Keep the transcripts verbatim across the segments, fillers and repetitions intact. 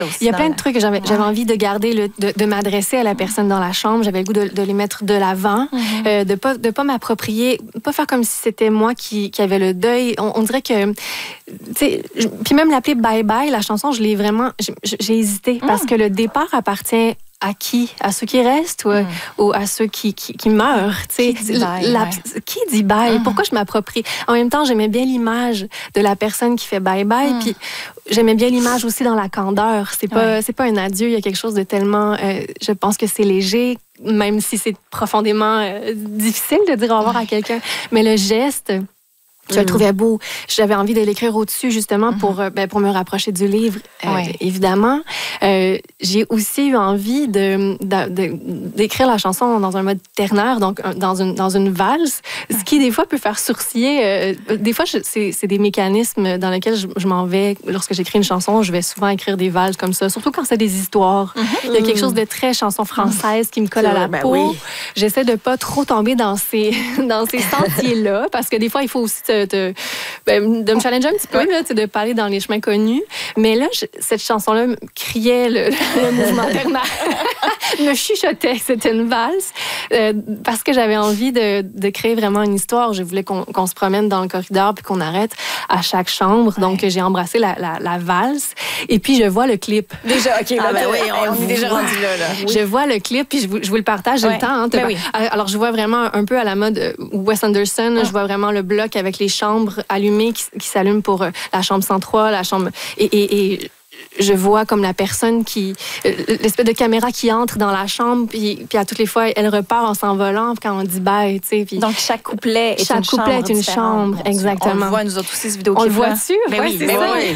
Il y a plein de trucs que j'avais, j'avais envie de garder, le, de, de m'adresser à la personne dans la chambre. J'avais le goût de, de les mettre de l'avant, mm-hmm. euh, de pas de pas m'approprier, pas faire comme si c'était moi qui, qui avait le deuil. On, on dirait que, tu sais, puis même l'appeler Bye Bye, la chanson, je l'ai vraiment, j'ai, j'ai hésité mm. parce que le départ appartient à qui? À ceux qui restent ou, mm. ou à ceux qui, qui, qui meurent? Qui dit bye? La, ouais. Qui dit bye? Mm. Pourquoi je m'approprie? En même temps, j'aimais bien l'image de la personne qui fait bye bye, mm. puis j'aimais bien l'image aussi dans la candeur. C'est pas, ouais. c'est pas un adieu, il y a quelque chose de tellement... Euh, je pense que c'est léger, même si c'est profondément euh, difficile de dire au revoir à quelqu'un. Mais le geste... Je le trouvais beau. J'avais envie de l'écrire au-dessus, justement, mm-hmm. pour, ben, pour me rapprocher du livre, euh, oui. évidemment. Euh, j'ai aussi eu envie de, de, de, d'écrire la chanson dans un mode ternaire, donc dans une, dans une valse, ce qui, des fois, peut faire sourciller. Euh, des fois, je, c'est, c'est des mécanismes dans lesquels je, je m'en vais. Lorsque j'écris une chanson, je vais souvent écrire des valses comme ça, surtout quand c'est des histoires. Mm-hmm. Il y a quelque chose de très chanson française qui me colle à la ben peau. Oui. J'essaie de pas trop tomber dans ces, dans ces sentiers-là, parce que des fois, il faut aussi te, te, ben, de me challenger un petit peu, là, de pas aller dans les chemins connus. Mais là, je, cette chanson-là criait le, le mouvement ternaire, me chuchotait que c'était une valse, euh, parce que j'avais envie de, de créer vraiment une histoire. Je voulais qu'on, qu'on se promène dans le corridor puis qu'on arrête à chaque chambre. Ouais. Donc, j'ai embrassé la, la, la valse. Et puis, je vois le clip. Déjà, OK. Ah, ben oui, on, on est déjà rendu là. là. Oui. Je vois le clip, puis je vous, je vous le partage. J'ai ouais. le temps. Hein, ben oui. Alors, je vois vraiment un peu à la mode Wes Anderson. Ah. Je vois vraiment le bloc avec les chambres allumées qui, qui s'allument pour la chambre cent trois, la chambre... Et, et, et je vois comme la personne qui... L'espèce de caméra qui entre dans la chambre, puis, puis à toutes les fois, elle repart en s'envolant quand on dit bye, tu sais. Puis donc, chaque couplet est chaque une couplet chambre est une chambre, exactement. On le voit, nous autres aussi, ce vidéo on le voit-tu? Mais ouais, oui, c'est mais ça. oui.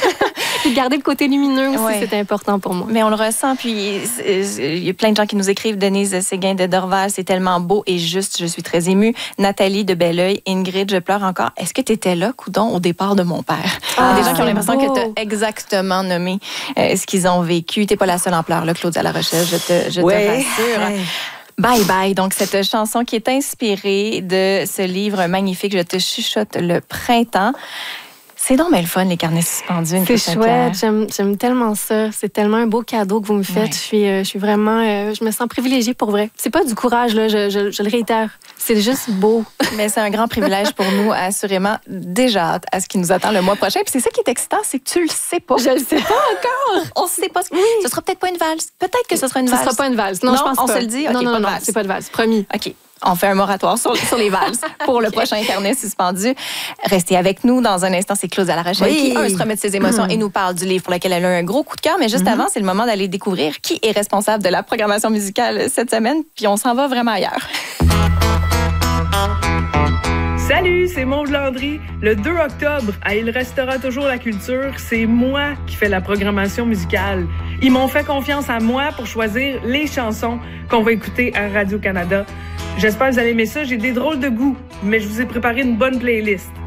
Puis garder le côté lumineux aussi, ouais. c'est important pour moi. Mais on le ressent, puis il y a plein de gens qui nous écrivent. Denise Séguin de Dorval, c'est tellement beau et juste, je suis très émue. Nathalie de Belleuil, Ingrid, je pleure encore. Est-ce que tu étais là, coudon, au départ de mon père? Ah, des gens qui ont l'impression beau. que tu as exactement nommé euh, ce qu'ils ont vécu. Tu n'es pas la seule en pleurs, là, Claudia La Rochelle, je te, je ouais. te rassure. Ouais. Bye Bye, donc cette chanson qui est inspirée de ce livre magnifique, Je te chuchote le printemps. C'est donc bien le fun, les carnets suspendus. C'est chouette, j'aime, j'aime tellement ça. C'est tellement un beau cadeau que vous me faites. Ouais. Je suis, euh, je suis vraiment, euh, je me sens privilégiée pour vrai. C'est pas du courage, là, je, je, je le réitère. C'est juste beau. Mais c'est un grand privilège pour nous, assurément. Déjà hâte à ce qui nous attend le mois prochain. Puis c'est ça qui est excitant, c'est que tu le sais pas. Je le sais pas encore. On sait pas. Oui. Ce sera peut-être pas une valse. Peut-être que ce sera une ce valse. Ce sera pas une valse. Non, non je pense on pas. se le dit. Okay, non, non, pas non, de non, c'est pas de valse. Promis. OK. On fait un moratoire sur, sur les valses pour le prochain carnet suspendu. Restez avec nous. Dans un instant, c'est Claudia La Rochelle oui. qui, un, se remet de ses émotions mmh. et nous parle du livre pour lequel elle a un gros coup de cœur. Mais juste mmh. avant, c'est le moment d'aller découvrir qui est responsable de la programmation musicale cette semaine. Puis on s'en va vraiment ailleurs. Salut, c'est Maude Landry. Le deux octobre, à Il restera toujours la culture, c'est moi qui fais la programmation musicale. Ils m'ont fait confiance à moi pour choisir les chansons qu'on va écouter à Radio-Canada. J'espère que vous allez aimer ça. J'ai des drôles de goût, mais je vous ai préparé une bonne playlist.